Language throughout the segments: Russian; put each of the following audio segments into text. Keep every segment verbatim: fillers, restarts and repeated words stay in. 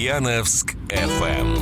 Ульяновск эф эм.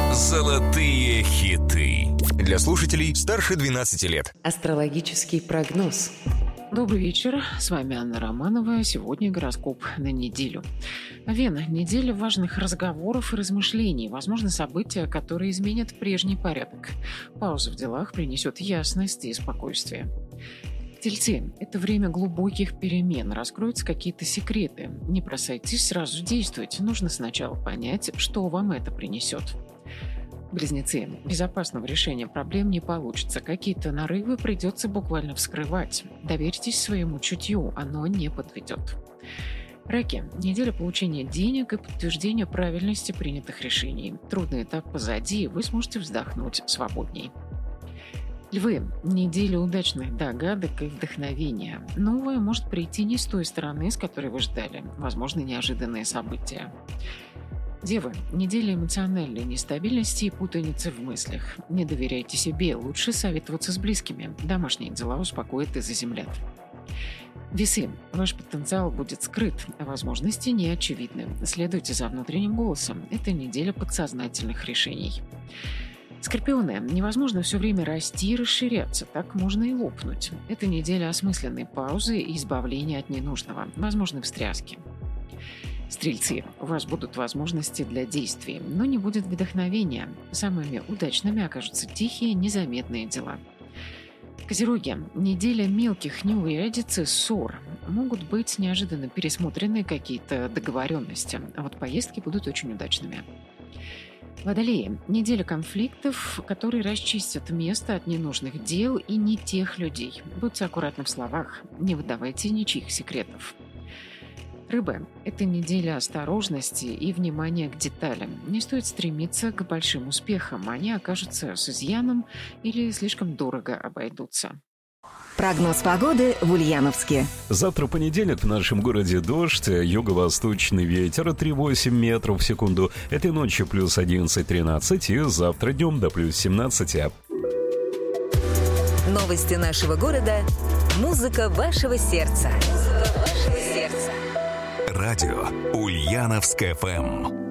Золотые хиты. Для слушателей старше двенадцати лет. Астрологический прогноз. Добрый вечер, с вами Анна Романова. Сегодня гороскоп на неделю. Вена. Неделя важных разговоров и размышлений. Возможно, события, которые изменят прежний порядок. Пауза в делах принесет ясность и спокойствие. Тельцы. Это время глубоких перемен. Раскроются какие-то секреты. Не бросайтесь, сразу действуйте. Нужно сначала понять, что вам это принесет. Близнецы. Безопасного решения проблем не получится. Какие-то нарывы придется буквально вскрывать. Доверьтесь своему чутью, оно не подведет. Раки. Неделя получения денег и подтверждения правильности принятых решений. Трудный этап позади, вы сможете вздохнуть свободней. Львы. Неделя удачных догадок и вдохновения. Новое может прийти не с той стороны, с которой вы ждали. Возможно, неожиданные события. Девы. Неделя эмоциональной нестабильности и путаницы в мыслях. Не доверяйте себе, лучше советоваться с близкими. Домашние дела успокоят и заземлят. Весы. Ваш потенциал будет скрыт, а возможности не очевидны. Следуйте за внутренним голосом. Это неделя подсознательных решений. Скорпионы. Невозможно все время расти и расширяться, так можно и лопнуть. Это неделя осмысленной паузы и избавления от ненужного, возможны встряски. Стрельцы. У вас будут возможности для действий, но не будет вдохновения. Самыми удачными окажутся тихие, незаметные дела. Козероги. Неделя мелких неурядиц и ссор. Могут быть неожиданно пересмотрены какие-то договоренности, а вот поездки будут очень удачными. Водолеи. Неделя конфликтов, которые расчистят место от ненужных дел и не тех людей. Будьте аккуратны в словах, не выдавайте ничьих секретов. Рыбы. Это неделя осторожности и внимания к деталям. Не стоит стремиться к большим успехам, они окажутся с изъяном или слишком дорого обойдутся. Прогноз погоды в Ульяновске. Завтра понедельник, в нашем городе дождь, юго-восточный ветер три целых восемь десятых метров в секунду. Этой ночью плюс одиннадцать-тринадцать и завтра днем до плюс семнадцать. Новости нашего города. Музыка вашего сердца. Музыка вашего сердца. Радио Ульяновск эф эм.